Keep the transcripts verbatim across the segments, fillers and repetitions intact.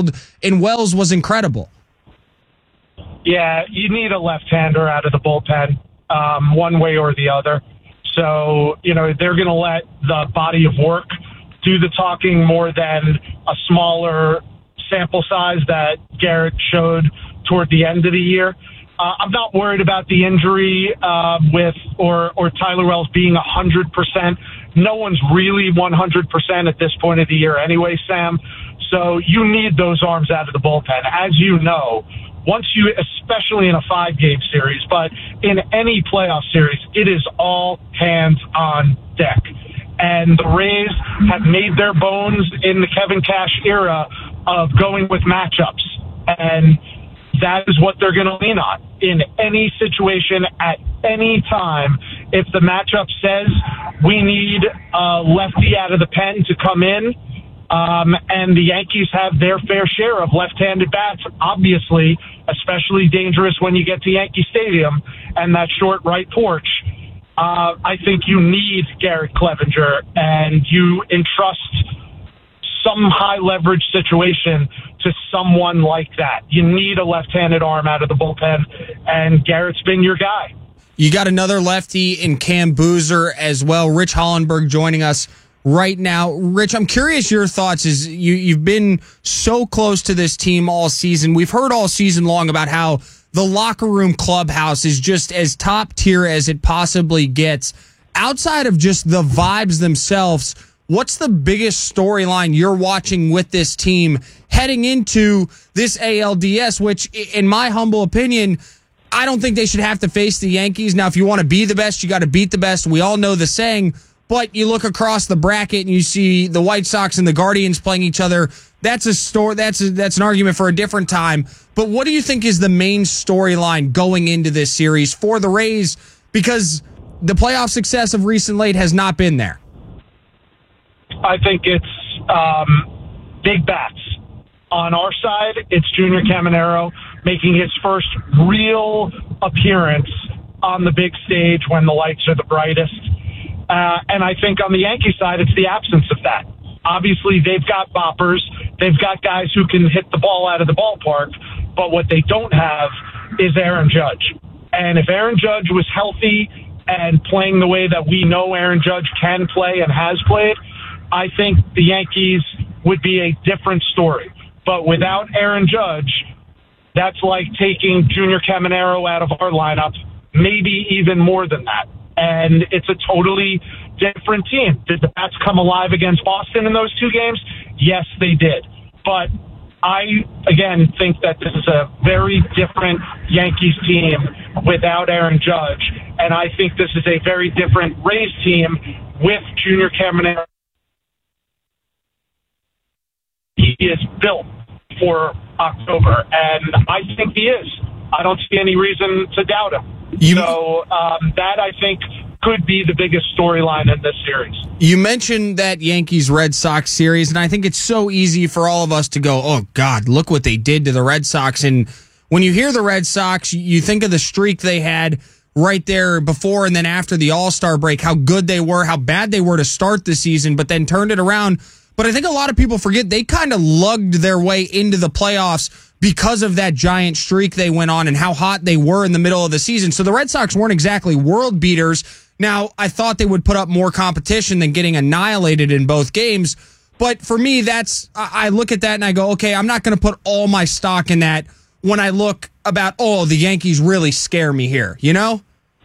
field in Wells was incredible. Yeah, you need a left-hander out of the bullpen, um, one way or the other. So, you know, they're going to let the body of work do the talking more than a smaller sample size that Garrett showed toward the end of the year. Uh, I'm not worried about the injury uh, with or or Tyler Wells being one hundred percent. No one's really one hundred percent at this point of the year anyway, Sam. So you need those arms out of the bullpen. As you know, once you, especially in a five-game series, but in any playoff series, it is all hands on deck. And the Rays have made their bones in the Kevin Cash era of going with matchups. And that is what they're going to lean on in any situation at any time. If the matchup says we need a lefty out of the pen to come in, um, and the Yankees have their fair share of left-handed bats, obviously, especially dangerous when you get to Yankee Stadium and that short right porch, uh, I think you need Garrett Clevenger, and you entrust some high-leverage situation to someone like that. You need a left-handed arm out of the bullpen, and Garrett's been your guy. You got another lefty in Cam Boozer as well. Rich Hollenberg joining us right now. Rich, I'm curious your thoughts. Is you, you've been so close to this team all season. We've heard all season long about how the locker room clubhouse is just as top tier as it possibly gets. Outside of just the vibes themselves, what's the biggest storyline you're watching with this team heading into this A L D S, which, in my humble opinion, I don't think they should have to face the Yankees. Now, if you want to be the best, you got to beat the best. We all know the saying, but you look across the bracket and you see the White Sox and the Guardians playing each other. That's a story. That's a, that's an argument for a different time. But what do you think is the main storyline going into this series for the Rays? Because the playoff success of recent late has not been there. I think it's um, big bats. On our side, it's Junior Caminero making his first real appearance on the big stage when the lights are the brightest. Uh, and I think on the Yankee side, it's the absence of that. Obviously, they've got boppers. They've got guys who can hit the ball out of the ballpark. But what they don't have is Aaron Judge. And if Aaron Judge was healthy and playing the way that we know Aaron Judge can play and has played, I think the Yankees would be a different story. But without Aaron Judge, that's like taking Junior Caminero out of our lineup, maybe even more than that. And it's a totally different team. Did the bats come alive against Boston in those two games? Yes, they did. But I, again, think that this is a very different Yankees team without Aaron Judge. And I think this is a very different Rays team with Junior Caminero. He is built for October, and I think he is. I don't see any reason to doubt him. You, so um, that, I think, could be the biggest storyline in this series. You mentioned that Yankees-Red Sox series, and I think it's so easy for all of us to go, oh, God, look what they did to the Red Sox. And when you hear the Red Sox, you think of the streak they had right there before and then after the All-Star break, how good they were, how bad they were to start the season, but then turned it around. But I think a lot of people forget they kind of lugged their way into the playoffs because of that giant streak they went on and how hot they were in the middle of the season. So the Red Sox weren't exactly world beaters. Now, I thought they would put up more competition than getting annihilated in both games. But for me, that's I look at that and I go, okay, I'm not going to put all my stock in that when I look about, oh, the Yankees really scare me here, you know?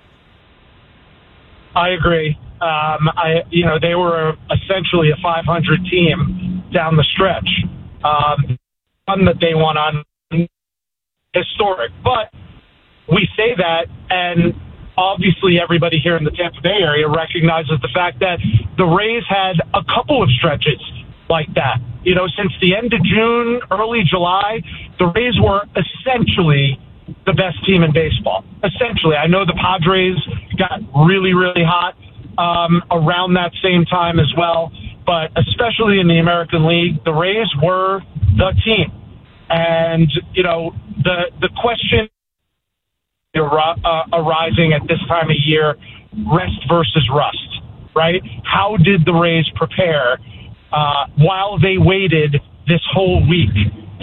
I agree. Um, I, you know, they were essentially a five hundred team down the stretch. Um, one that they won on historic, but we say that, and obviously everybody here in the Tampa Bay area recognizes the fact that the Rays had a couple of stretches like that. You know, since the end of June, early July, the Rays were essentially the best team in baseball. Essentially, I know the Padres got really, really hot Um, around that same time as well. But especially in the American League, the Rays were the team. And, you know, the the question uh, arising at this time of year, rest versus rust, right? How did the Rays prepare uh, while they waited this whole week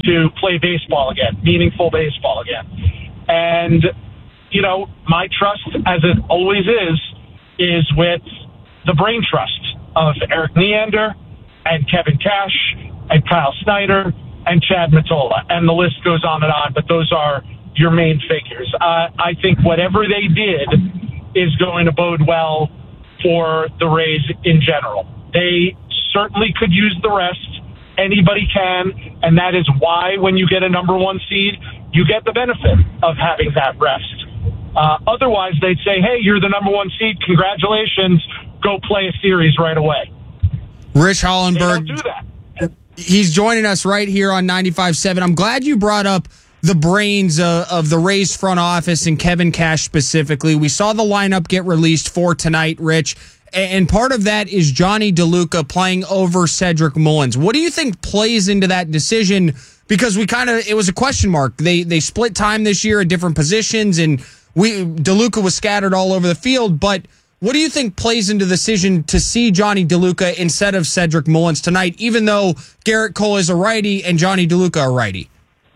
to play baseball again, meaningful baseball again. And, you know, my trust, as it always is, is with the brain trust of Eric Neander and Kevin Cash and Kyle Snyder and Chad Mottola. And the list goes on and on, but those are your main figures. Uh, I think whatever they did is going to bode well for the Rays in general. They certainly could use the rest. Anybody can, and that is why when you get a number one seed, you get the benefit of having that rest. Uh, otherwise, they'd say, hey, you're the number one seed. Congratulations. Go play a series right away. Rich Hollenberg. They don't do that. He's joining us right here on ninety-five point seven. I'm glad you brought up the brains uh, of the Rays front office and Kevin Cash specifically. We saw the lineup get released for tonight, Rich, and part of that is Johnny DeLuca playing over Cedric Mullins. What do you think plays into that decision? Because we kind of, it was a question mark. They they split time this year at different positions, and we DeLuca was scattered all over the field. But what do you think plays into the decision to see Johnny DeLuca instead of Cedric Mullins tonight, even though Garrett Cole is a righty and Johnny DeLuca a righty?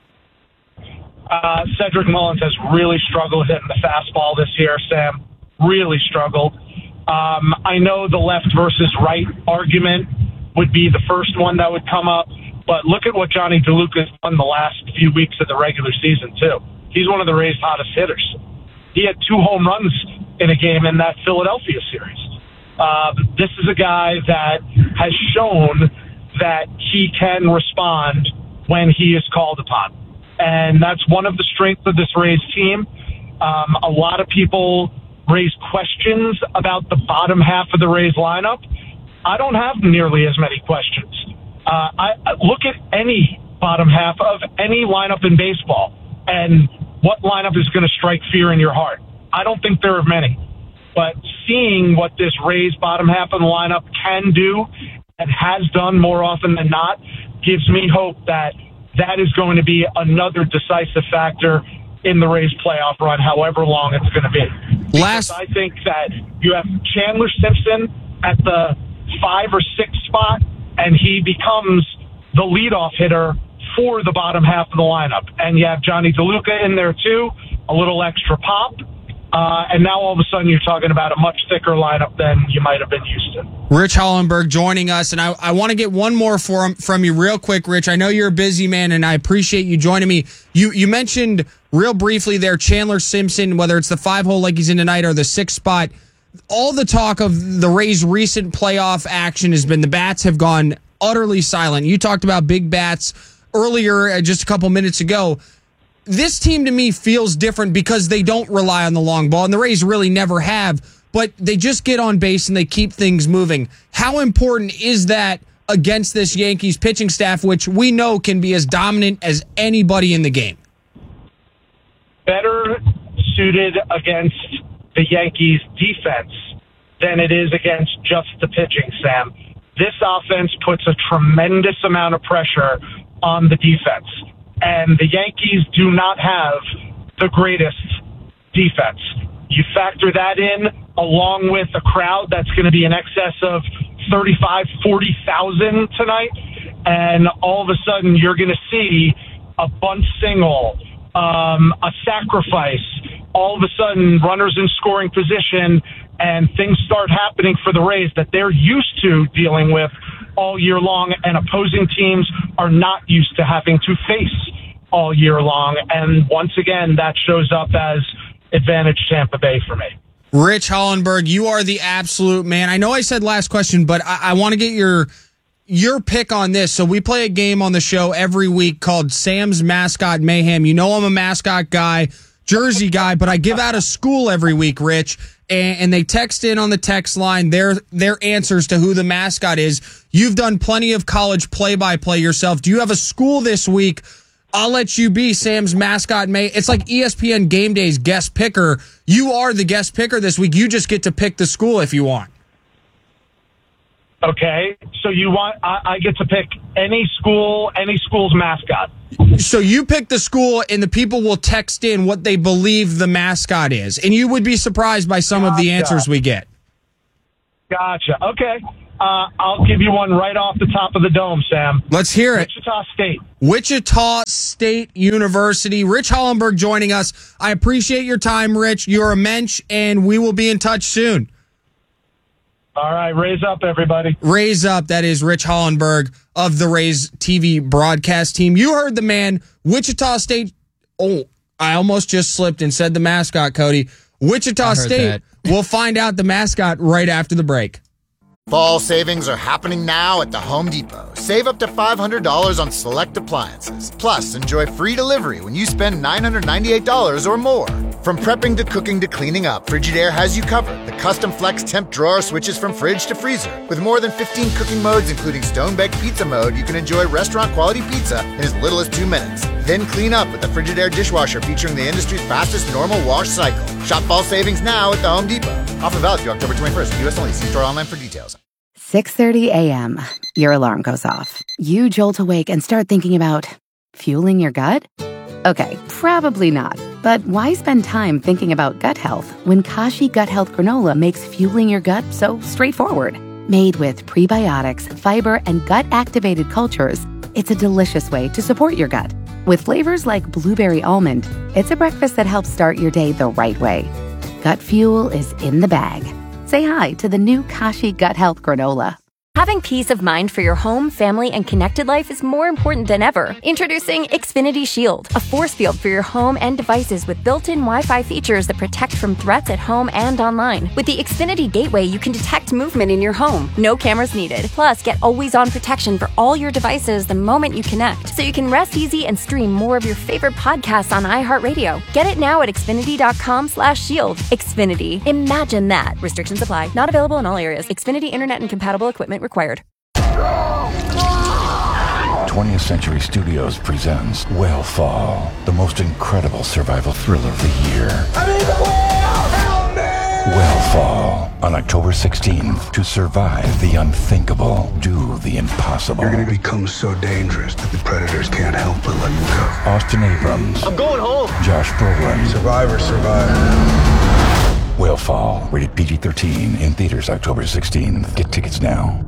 Uh, Cedric Mullins has really struggled hitting the fastball this year, Sam. Really struggled. Um, I know the left versus right argument would be the first one that would come up, but look at what Johnny DeLuca has done the last few weeks of the regular season, too. He's one of the Rays' hottest hitters. He had two home runs in a game in that Philadelphia series. Uh, this is a guy that has shown that he can respond when he is called upon. And that's one of the strengths of this Rays team. Um, a lot of people raise questions about the bottom half of the Rays lineup. I don't have nearly as many questions. Uh, I, I look at any bottom half of any lineup in baseball, and what lineup is going to strike fear in your heart? I don't think there are many. But seeing what this Rays bottom half of the lineup can do and has done more often than not gives me hope that that is going to be another decisive factor in the Rays playoff run, however long it's going to be. Last, because I think that you have Chandler Simpson at the five or six spot, and he becomes the leadoff hitter for the bottom half of the lineup. And you have Johnny DeLuca in there too, a little extra pop. Uh, and now all of a sudden you're talking about a much thicker lineup than you might have been used to. Rich Hollenberg joining us, and I, I want to get one more for, from you real quick, Rich. I know you're a busy man, and I appreciate you joining me. You you mentioned real briefly there Chandler Simpson, whether it's the five hole like he's in tonight or the six spot. All the talk of the Rays' recent playoff action has been the bats have gone utterly silent. You talked about big bats earlier, uh, just a couple minutes ago. This team to me feels different because they don't rely on the long ball, and the Rays really never have, but they just get on base and they keep things moving. How important is that against this Yankees pitching staff, which we know can be as dominant as anybody in the game? Better suited against the Yankees defense than it is against just the pitching, Sam. This offense puts a tremendous amount of pressure on the defense. And the Yankees do not have the greatest defense. You factor that in along with a crowd that's going to be in excess of thirty-five, forty thousand tonight, and all of a sudden you're going to see a bunt single, um, a sacrifice, all of a sudden runners in scoring position, and things start happening for the Rays that they're used to dealing with all year long, and opposing teams are not used to having to face all year long. And once again, that shows up as advantage Tampa Bay for me. Rich Hollenberg, you are the absolute man. I know I said last question, but I, I want to get your your pick on this. So we play a game on the show every week called Sam's Mascot Mayhem. You know I'm a mascot guy, Jersey guy, but I give out a school every week, Rich. And, and they text in on the text line their their answers to who the mascot is. You've done plenty of college play-by-play yourself. Do you have a school this week? I'll let you be Sam's Mascot May. It's like E S P N Game Day's guest picker. You are the guest picker this week. You just get to pick the school if you want. Okay, so you want I, I get to pick any school, any school's mascot. So you pick the school, and the people will text in what they believe the mascot is, and you would be surprised by some gotcha. of the answers we get. Gotcha. Okay. Uh, I'll give you one right off the top of the dome, Sam. Let's hear it. Wichita State. Wichita State University. Rich Hollenberg joining us. I appreciate your time, Rich. You're a mensch, and we will be in touch soon. All right, raise up, everybody. Raise up. That is Rich Hollenberg of the Rays T V broadcast team. You heard the man, Wichita State. Oh, I almost just slipped and said the mascot, Cody. Wichita State. We'll find out the mascot right after the break. Fall savings are happening now at the Home Depot. Save up to five hundred dollars on select appliances. Plus, enjoy free delivery when you spend nine hundred ninety-eight dollars or more. From prepping to cooking to cleaning up, Frigidaire has you covered. The custom flex temp drawer switches from fridge to freezer. With more than fifteen cooking modes, including stone-baked pizza mode, you can enjoy restaurant-quality pizza in as little as two minutes. Then clean up with the Frigidaire dishwasher featuring the industry's fastest normal wash cycle. Shop fall savings now at the Home Depot. Offer valid through October twenty-first. U S only. See store online for details. six thirty a.m. Your alarm goes off. You jolt awake and start thinking about fueling your gut? Okay, probably not. But why spend time thinking about gut health when Kashi Gut Health Granola makes fueling your gut so straightforward? Made with prebiotics, fiber, and gut-activated cultures, it's a delicious way to support your gut. With flavors like blueberry almond, it's a breakfast that helps start your day the right way. Gut fuel is in the bag. Say hi to the new Kashi Gut Health Granola. Having peace of mind for your home, family, and connected life is more important than ever. Introducing Xfinity Shield, a force field for your home and devices with built-in Wi-Fi features that protect from threats at home and online. With the Xfinity Gateway, you can detect movement in your home. No cameras needed. Plus, get always-on protection for all your devices the moment you connect, so you can rest easy and stream more of your favorite podcasts on iHeartRadio. Get it now at Xfinity.com slash shield. Xfinity. Imagine that. Restrictions apply. Not available in all areas. Xfinity Internet and compatible equipment required. twentieth Century Studios presents Whale the most incredible survival thriller of the year. I need the whale! Help me! Whale on October sixteenth. To survive the unthinkable, do the impossible. You're going to become so dangerous that the predators can't help but let you go. Austin Abrams. I'm going home. Josh Brolin. Survivor, survivor. Whale rated P G thirteen in theaters October sixteenth. Get tickets now.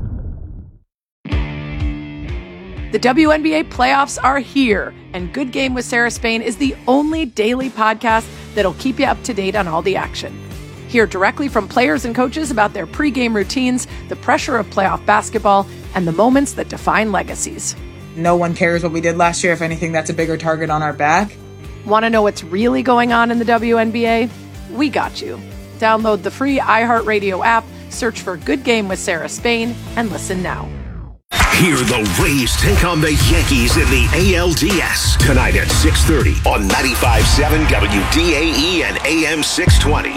The W N B A playoffs are here, and Good Game with Sarah Spain is the only daily podcast that'll keep you up to date on all the action. Hear directly from players and coaches about their pregame routines, the pressure of playoff basketball, and the moments that define legacies. No one cares what we did last year. If anything, that's a bigger target on our back. Want to know what's really going on in the W N B A? We got you. Download the free iHeartRadio app, search for Good Game with Sarah Spain, and listen now. Hear the Rays take on the Yankees in the A L D S tonight at six thirty on ninety-five point seven W D A E and A M six twenty.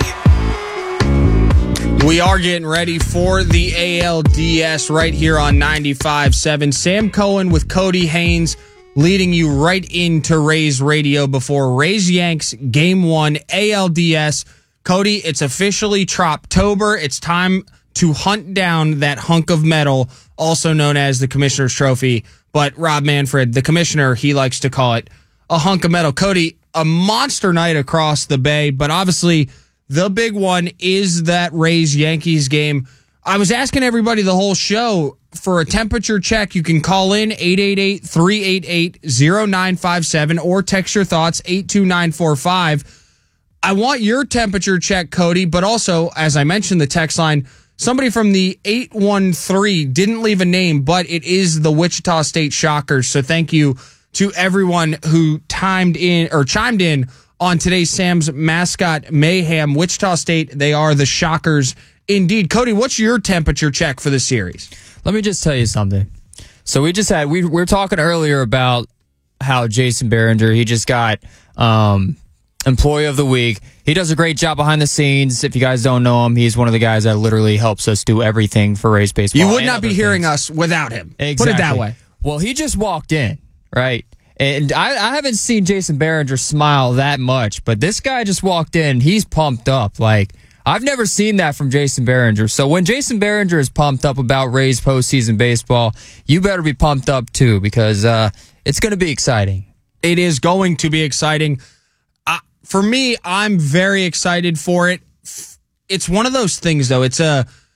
We are getting ready for the A L D S right here on ninety-five point seven. Sam Cohen with Cody Haynes leading you right into Rays Radio before Rays Yanks Game one A L D S. Cody, it's officially Troptober. It's time to hunt down that hunk of metal, also known as the Commissioner's Trophy. But Rob Manfred, the commissioner, he likes to call it a hunk of metal. Cody, a monster night across the bay, but obviously the big one is that Rays-Yankees game. I was asking everybody the whole show for a temperature check. You can call in eight eight eight, three eight eight, zero nine five seven or text your thoughts eight two nine four five. I want your temperature check, Cody, but also, as I mentioned, the text line, somebody from the eight one three didn't leave a name, but it is the Wichita State Shockers. So thank you to everyone who timed in or chimed in on today's Sam's Mascot Mayhem. Wichita State, they are the Shockers indeed. Cody, what's your temperature check for the series? Let me just tell you something. So we just had, we, we were talking earlier about how Jason Behringer, he just got um, Employee of the Week. He does a great job behind the scenes. If you guys don't know him, he's one of the guys that literally helps us do everything for Rays baseball. You would not be hearing us without him. Exactly. Put it that way. Well, he just walked in, right? And I, I haven't seen Jason Behringer smile that much, but this guy just walked in. He's pumped up. Like, I've never seen that from Jason Behringer. So when Jason Behringer is pumped up about Rays postseason baseball, you better be pumped up too, because uh, it's going to be exciting. It is going to be exciting. Uh, for me, I'm very excited for it. It's one of those things, though. It's a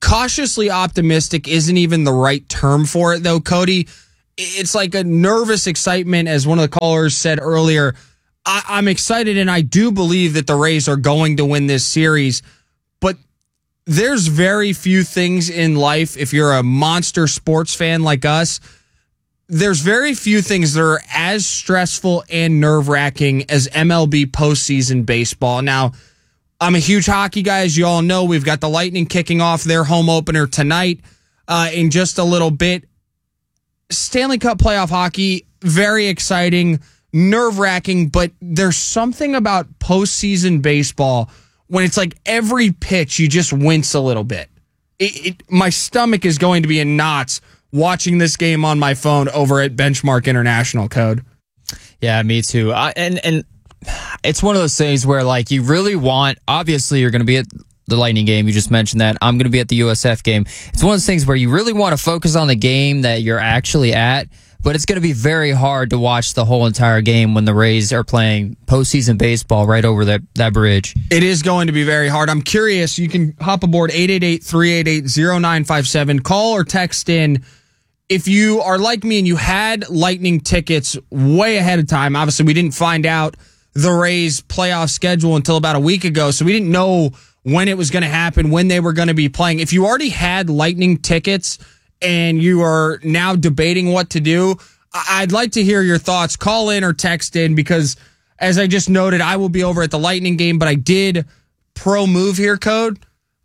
cautiously optimistic isn't even the right term for it, though, Cody. It's like a nervous excitement, as one of the callers said earlier. I, I'm excited, and I do believe that the Rays are going to win this series, but there's very few things in life, if you're a monster sports fan like us, there's very few things that are as stressful and nerve-wracking as M L B postseason baseball. Now, I'm a huge hockey guy, as you all know. We've got the Lightning kicking off their home opener tonight uh, in just a little bit. Stanley Cup playoff hockey, very exciting, nerve-wracking, but there's something about postseason baseball when it's like every pitch you just wince a little bit. It, it, my stomach is going to be in knots watching this game on my phone over at Benchmark International, Code. Yeah, me too. I, and and it's one of those things where, like, you really want, obviously you're going to be at the Lightning game. You just mentioned that. I'm going to be at the U S F game. It's one of those things where you really want to focus on the game that you're actually at, but it's going to be very hard to watch the whole entire game when the Rays are playing postseason baseball right over that, that bridge. It is going to be very hard. I'm curious. You can hop aboard eight eight eight, three eight eight, zero nine five seven. Call or text in. If you are like me and you had Lightning tickets way ahead of time, obviously we didn't find out the Rays playoff schedule until about a week ago, so we didn't know when it was going to happen, when they were going to be playing. If you already had Lightning tickets and you are now debating what to do, I'd like to hear your thoughts. Call in or text in, because as I just noted, I will be over at the Lightning game, but I did pro move here, Code.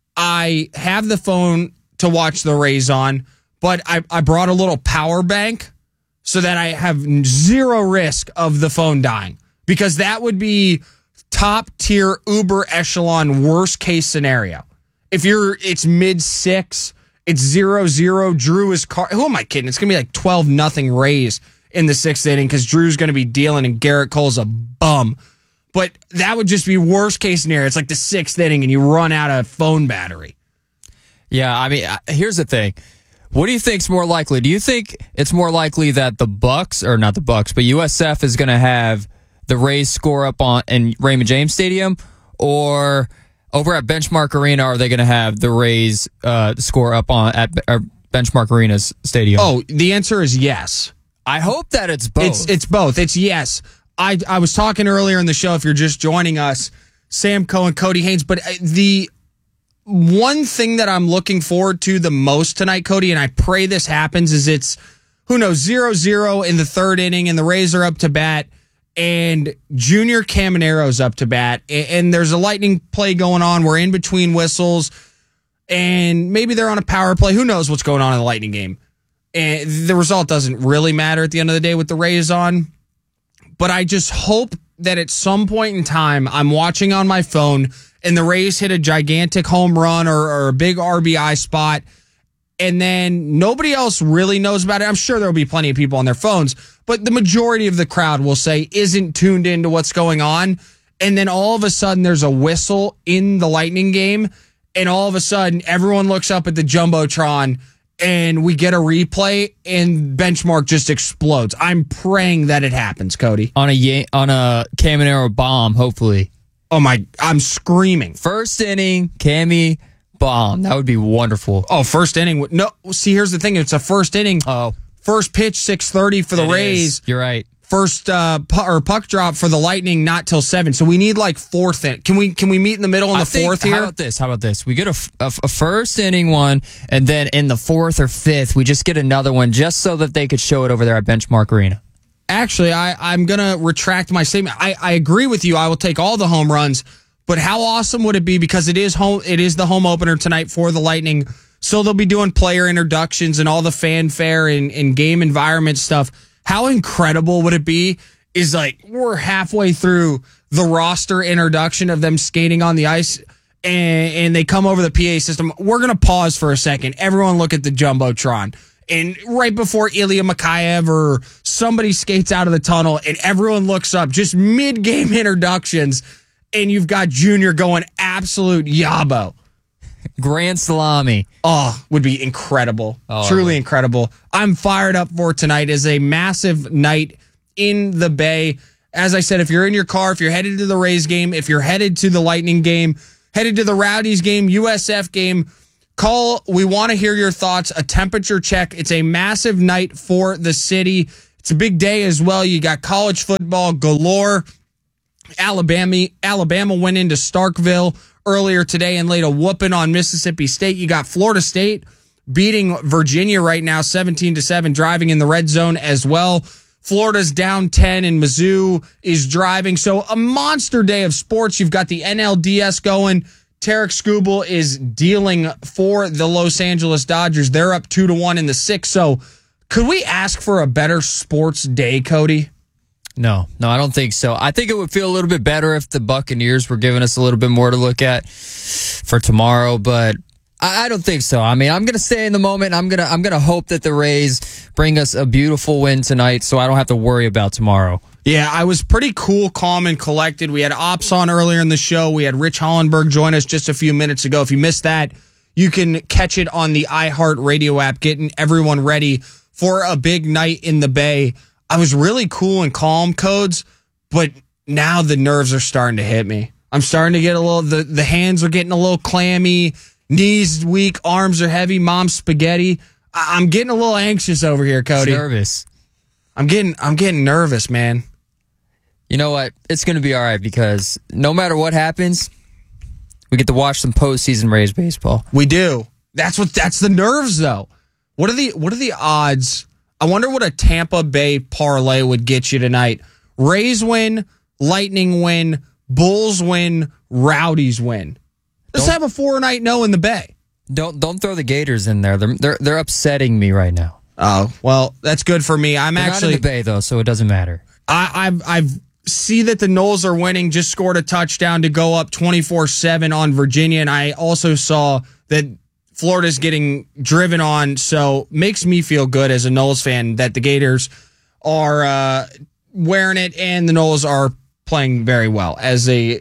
I have the phone to watch the Rays on, but I, I brought a little power bank so that I have zero risk of the phone dying, because that would be top tier uber echelon worst case scenario. If you're, it's mid six, it's zero zero. Drew is car. Who am I kidding? It's gonna be like twelve nothing Rays in the sixth inning because Drew's gonna be dealing and Garrett Cole's a bum. But that would just be worst case scenario. It's like the sixth inning and you run out of phone battery. Yeah, I mean, here's the thing. What do you think's more likely? Do you think it's more likely that the Bucks, or not the Bucks, but U S F is going to have the Rays score up on in Raymond James Stadium, or over at Benchmark Arena, are they going to have the Rays uh, score up on at uh, Benchmark Arena's stadium? Oh, the answer is yes. I hope that it's both. It's it's both. It's yes. I I was talking earlier in the show, if you're just joining us, Sam Cohen, Cody Haynes, but the one thing that I'm looking forward to the most tonight, Cody, and I pray this happens, is it's, who knows, zero zero in the third inning and the Rays are up to bat and Junior Camanero's up to bat and there's a Lightning play going on. We're in between whistles and maybe they're on a power play. Who knows what's going on in the Lightning game? And the result doesn't really matter at the end of the day with the Rays on. But I just hope that at some point in time, I'm watching on my phone and the Rays hit a gigantic home run or, or a big R B I spot, and then nobody else really knows about it. I'm sure there'll be plenty of people on their phones, but the majority of the crowd, will say, isn't tuned into what's going on. And then all of a sudden there's a whistle in the Lightning game, and all of a sudden everyone looks up at the Jumbotron and we get a replay and Benchmark just explodes. I'm praying that it happens, Cody. On a on a Caminero bomb, hopefully. Oh my, I'm screaming. First inning, Cammy bomb. That would be wonderful. Oh, first inning. No, see, here's the thing. It's a first inning. Oh. First pitch, six thirty for the it Rays. Is. You're right. First uh, pu- or puck drop for the Lightning, not till seven. So we need like fourth inning. Can we can we meet in the middle in the I think, fourth here? How about this? How about this? We get a, a, a first inning one, and then in the fourth or fifth, we just get another one just so that they could show it over there at Benchmark Arena. Actually, I, I'm going to retract my statement. I, I agree with you. I will take all the home runs. But how awesome would it be, because it is home, it is the home opener tonight for the Lightning. So they'll be doing player introductions and all the fanfare and, and game environment stuff. How incredible would it be is like we're halfway through the roster introduction of them skating on the ice and, and they come over the P A system. We're going to pause for a second. Everyone look at the Jumbotron. And right before Ilya Mikheyev or somebody skates out of the tunnel and everyone looks up, just mid-game introductions, and you've got Junior going absolute yabo. Grand salami. Oh, would be incredible. Oh, Truly incredible. I'm fired up for tonight. It's a massive night in the Bay. As I said, if you're in your car, if you're headed to the Rays game, if you're headed to the Lightning game, headed to the Rowdies game, U S F game, Call. We want to hear your thoughts. A temperature check. It's a massive night for the city. It's a big day as well. You got college football galore. Alabama, Alabama went into Starkville earlier today and laid a whooping on Mississippi State. You got Florida State beating Virginia right now, seventeen to seven, driving in the red zone as well. Florida's down ten, and Mizzou is driving. So a monster day of sports. You've got the N L D S going. Tarek Skubal is dealing for the Los Angeles Dodgers. They're up two to one in the sixth. So could we ask for a better sports day, Cody? No, no, I don't think so. I think it would feel a little bit better if the Buccaneers were giving us a little bit more to look at for tomorrow, but I, I don't think so. I mean, I'm going to stay in the moment. I'm going to I'm going to hope that the Rays bring us a beautiful win tonight so I don't have to worry about tomorrow. Yeah, I was pretty cool, calm, and collected. We had Ops on earlier in the show. We had Rich Hollenberg join us just a few minutes ago. If you missed that, you can catch it on the iHeartRadio app, getting everyone ready for a big night in the Bay. I was really cool and calm, Codes, but now the nerves are starting to hit me. I'm starting to get a little, the, the hands are getting a little clammy, knees weak, arms are heavy, mom's spaghetti. I, I'm getting a little anxious over here, Cody. Nervous. I'm getting, I'm getting nervous, man. You know what? It's going to be all right because no matter what happens, we get to watch some postseason Rays baseball. We do. That's what. That's the nerves, though. What are the What are the odds? I wonder what a Tampa Bay parlay would get you tonight. Rays win, Lightning win, Bulls win, Rowdies win. Let's don't, have a four night no in the Bay. Don't don't throw the Gators in there. They're they're they're upsetting me right now. Oh well, that's good for me. I'm they're actually not in the Bay though, so it doesn't matter. I, I've I've. see that the Noles are winning, just scored a touchdown to go up twenty-four seven on Virginia, and I also saw that Florida's getting driven on, so makes me feel good as a Noles fan that the Gators are uh, wearing it and the Noles are playing very well. As a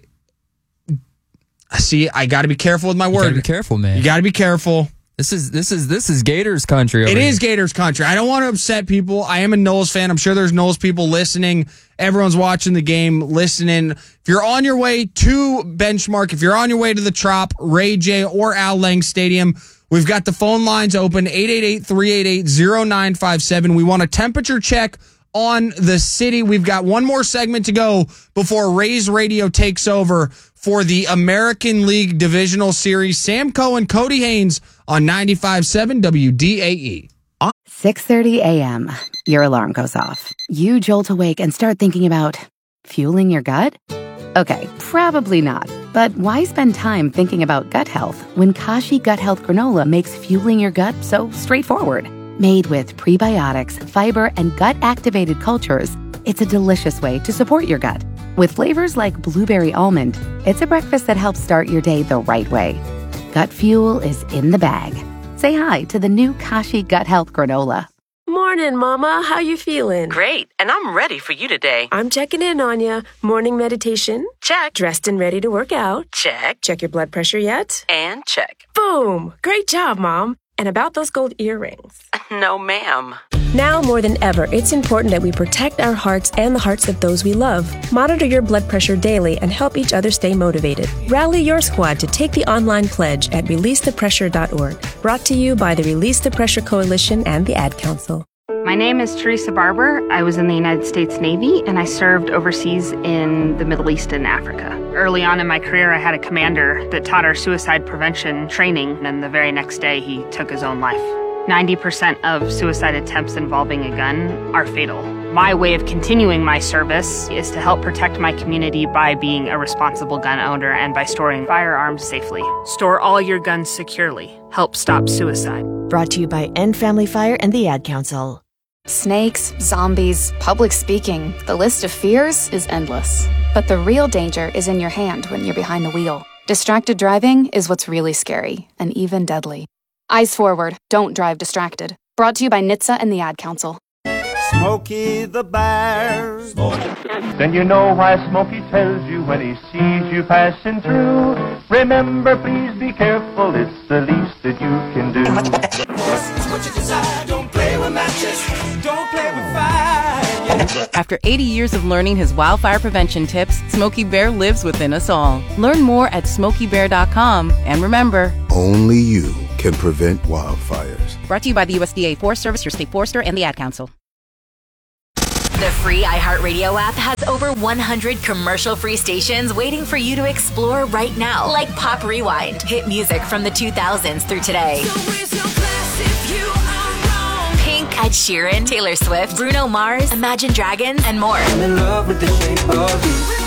see, I got to be careful with my word. You got to be careful, man. You got to be careful. This is this is this is Gators country. Over it here. is Gators country. I don't want to upset people. I am a Noles fan. I'm sure there's Noles people listening. Everyone's watching the game, listening. If you're on your way to Benchmark, if you're on your way to the Trop, Ray J, or Al Lang Stadium, we've got the phone lines open, eight eight eight, three eight eight, zero nine five seven. We want a temperature check on the city. We've got one more segment to go before Rays Radio takes over for the American League Divisional Series. Sam Cohen, Cody Haynes on ninety-five point seven W D A E. six thirty a.m. Your alarm goes off. You jolt awake and start thinking about fueling your gut? Okay, probably not. But why spend time thinking about gut health when Kashi Gut Health Granola makes fueling your gut so straightforward? Made with prebiotics, fiber, and gut-activated cultures, it's a delicious way to support your gut. With flavors like blueberry almond, it's a breakfast that helps start your day the right way. Gut fuel is in the bag. Say hi to the new Kashi Gut Health Granola. Morning, Mama. How you feeling? Great, and I'm ready for you today. I'm checking in on you. Morning meditation? Check. Dressed and ready to work out? Check. Check your blood pressure yet? And check. Boom! Great job, Mom. And about those gold earrings? No, ma'am. Now more than ever, it's important that we protect our hearts and the hearts of those we love. Monitor your blood pressure daily and help each other stay motivated. Rally your squad to take the online pledge at release the pressure dot org. Brought to you by the Release the Pressure Coalition and the Ad Council. My name is Teresa Barber. I was in the United States Navy, and I served overseas in the Middle East and Africa. Early on in my career, I had a commander that taught our suicide prevention training, and the very next day, he took his own life. ninety percent of suicide attempts involving a gun are fatal. My way of continuing my service is to help protect my community by being a responsible gun owner and by storing firearms safely. Store all your guns securely. Help stop suicide. Brought to you by End Family Fire and the Ad Council. Snakes, zombies, public speaking. The list of fears is endless. But the real danger is in your hand when you're behind the wheel. Distracted driving is what's really scary and even deadly. Eyes forward. Don't drive distracted. Brought to you by N H T S A and the Ad Council. Smokey the Bear. Then you know why Smokey tells you when he sees you passing through. Remember, please be careful. It's the least that you can do. It's what you desire. Don't play with matches. Don't play with fire. After eighty years of learning his wildfire prevention tips, Smokey Bear lives within us all. Learn more at smokey bear dot com. And remember, only you can can prevent wildfires. Brought to you by the U S D A Forest Service, your state forester, and the Ad Council. The free iHeartRadio app has over one hundred commercial-free stations waiting for you to explore right now, like Pop Rewind, hit music from the two thousands through today. Pink, Ed Sheeran, Taylor Swift, Bruno Mars, Imagine Dragons, and more. I'm in love with the shape of you.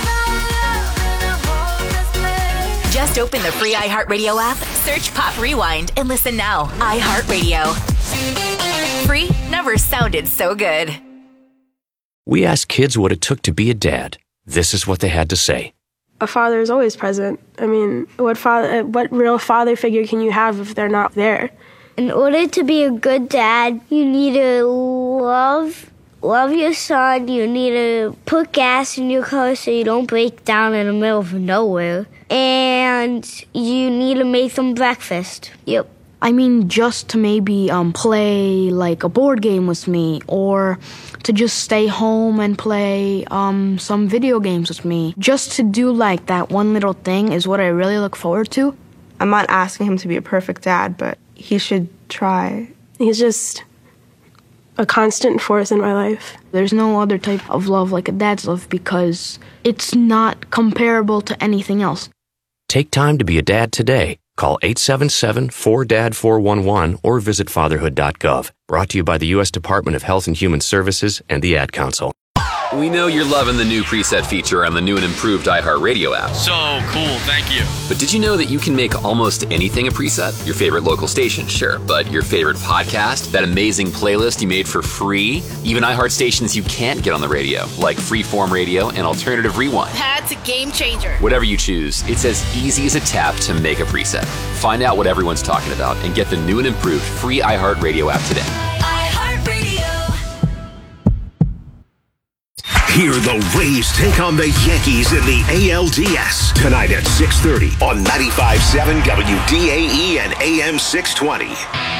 Just open the free iHeartRadio app, search Pop Rewind, and listen now. iHeartRadio. Free never sounded so good. We asked kids what it took to be a dad. This is what they had to say. A father is always present. I mean, what father, what real father figure can you have if they're not there? In order to be a good dad, you need to love, love your son. You need to put gas in your car so you don't break down in the middle of nowhere. And you need to make them breakfast. Yep. I mean, just to maybe um, play like a board game with me, or to just stay home and play um, some video games with me. Just to do like that one little thing is what I really look forward to. I'm not asking him to be a perfect dad, but he should try. He's just a constant force in my life. There's no other type of love like a dad's love because it's not comparable to anything else. Take time to be a dad today. Call eight seven seven, four D A D, four one one or visit fatherhood dot gov. Brought to you by the U S Department of Health and Human Services and the Ad Council. We know you're loving the new preset feature on the new and improved iHeartRadio app. So cool, thank you. But did you know that you can make almost anything a preset? Your favorite local station, sure, but your favorite podcast, that amazing playlist you made for free, even iHeart stations you can't get on the radio, like Freeform Radio and Alternative Rewind. That's a game changer. Whatever you choose, it's as easy as a tap to make a preset. Find out what everyone's talking about and get the new and improved free iHeartRadio app today. Hear the Rays take on the Yankees in the A L D S tonight at six thirty on ninety-five point seven W D A E and A M six twenty.